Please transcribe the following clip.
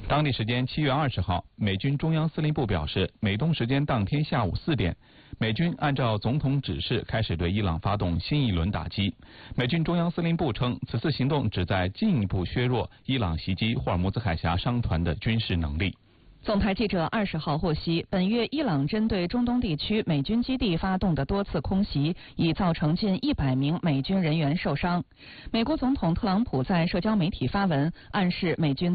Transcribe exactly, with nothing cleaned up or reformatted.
当地时间七月二十号，美军中央司令部表示，美东时间当天下午四点，美军按照总统指示开始对伊朗发动新一轮打击。美军中央司令部称，此次行动旨在进一步削弱伊朗袭击霍尔木兹海峡商船的军事能力。 总台记者二十号获悉，本月伊朗针对中东地区美军基地发动的多次空袭，已造成近一百名美军人员受伤。美国总统特朗普在社交媒体发文，暗示美军